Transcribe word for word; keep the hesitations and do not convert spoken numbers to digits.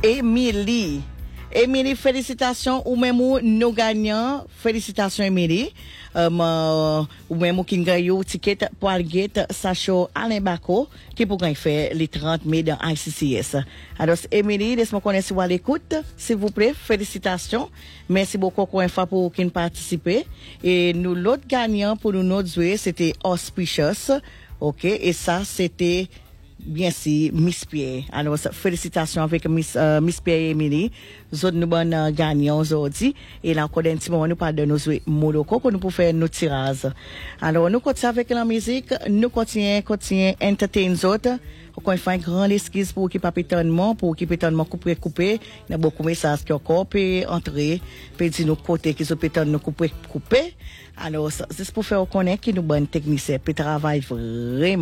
Émilie. Émilie, félicitations. Ou même ou nous gagnants. Félicitations, Émilie. Um, uh, ou même ou qui gagne un ticket pour aller Sacho Alain Bako, qui pour gagner faire les trente mai dans I C C S. Alors, Émilie, laisse-moi connaître si vous à l'écoute, s'il vous plaît. Félicitations. Merci beaucoup encore une fois pour qui participer. Et nous, l'autre gagnant pour nous, notre jouer, c'était Auspicious. OK. Et ça, c'était bien sûr, Miss Pierre. Alors, félicitations avec Miss, euh, Miss Pierre et Emily. Nous nous bonnes euh, gagnants aujourd'hui. Et là, encore un petit moment, nous parlons de nos Moloko pour nous pour faire nos tirages. Alors, nous continuons avec la musique. Nous continuons, continuons, entertain les autres. Encore une fois, un grand esquisse pour qui pas pétonnement, pour qui pétonnement couper, couper. Il y a beaucoup de messages qui ont coupé, entrer, puis dire nos côtés qui sont pétonnement couper, couper. Alors, c'est pour faire connaître qui nous bonnes techniciens, puis travailler vraiment.